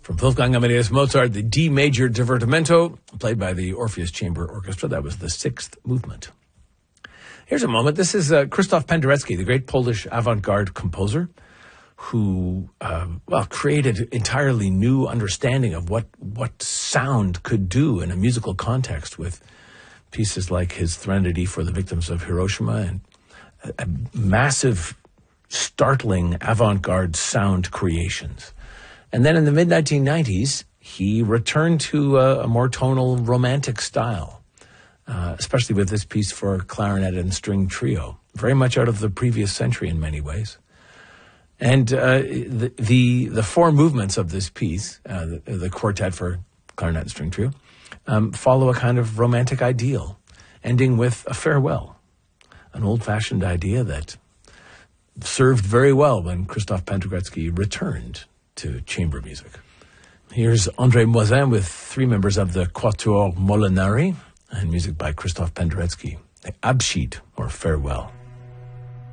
From Wolfgang Amadeus Mozart, the D major divertimento, played by the Orpheus Chamber Orchestra. That was the sixth movement. Here's a moment. This is Krzysztof Penderecki, the great Polish avant-garde composer, who, created entirely new understanding of what sound could do in a musical context with pieces like his Threnody for the Victims of Hiroshima and a massive, startling avant-garde sound creations. And then in the mid-1990s, he returned to a more tonal romantic style, especially with this piece for clarinet and string trio, very much out of the previous century in many ways. And the four movements of this piece, the quartet for clarinet and string trio, follow a kind of romantic ideal, ending with a farewell, an old-fashioned idea that served very well when Krzysztof Penderecki returned to chamber music. Here's André Moisin with three members of the Quatuor Molinari and music by Krzysztof Penderecki, the Abschied, or Farewell.